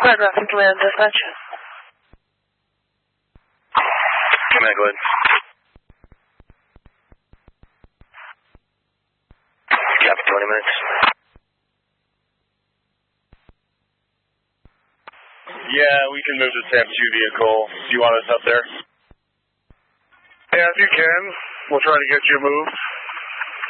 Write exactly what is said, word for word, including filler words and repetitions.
Red Rocket Command Dispatch. Command, go ahead. Copy, twenty minutes. Yeah, we can move the SAM two vehicle. Do you want us up there? Yeah, if you can. We'll try to get you moved.